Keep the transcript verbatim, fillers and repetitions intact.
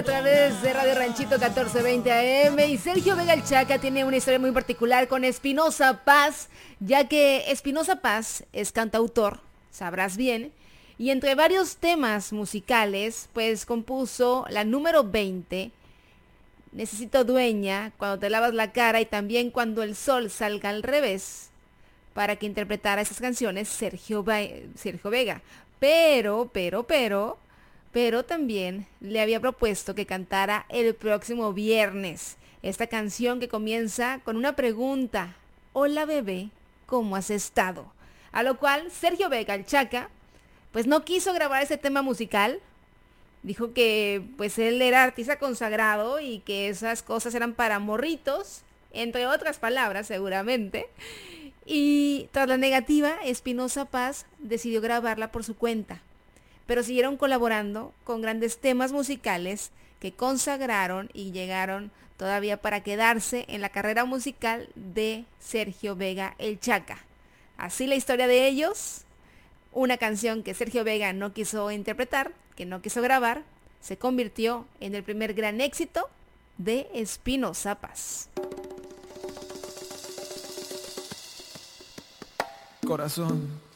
A través de Radio Ranchito catorce veinte A M. Y Sergio Vega el Chaca tiene una historia muy particular con Espinoza Paz, ya que Espinoza Paz es cantautor, sabrás bien, y entre varios temas musicales, pues compuso la número veinte, Necesito dueña, Cuando te lavas la cara y también Cuando el sol salga al revés, para que interpretara esas canciones Sergio, Ve- Sergio Vega. Pero, pero, pero, pero también le había propuesto que cantara el próximo viernes esta canción que comienza con una pregunta: Hola bebé, ¿cómo has estado? A lo cual Sergio Vega, el Chaca, pues no quiso grabar ese tema musical. Dijo que pues él era artista consagrado y que esas cosas eran para morritos, entre otras palabras seguramente. Y tras la negativa, Espinoza Paz decidió grabarla por su cuenta, pero siguieron colaborando con grandes temas musicales que consagraron y llegaron todavía para quedarse en la carrera musical de Sergio Vega el Chaca. Así la historia de ellos, una canción que Sergio Vega no quiso interpretar, que no quiso grabar, se convirtió en el primer gran éxito de Espinoza Paz. Corazón,